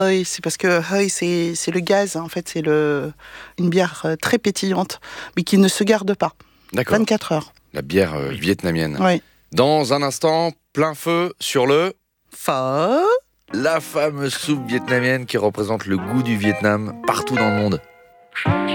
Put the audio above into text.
Oui, c'est parce que Hoi, c'est le gaz, en fait, c'est une bière très pétillante, mais qui ne se garde pas. D'accord. 24 heures. La bière vietnamienne. Oui. Dans un instant, plein feu sur le... Pho. La fameuse soupe vietnamienne qui représente le goût du Vietnam partout dans le monde.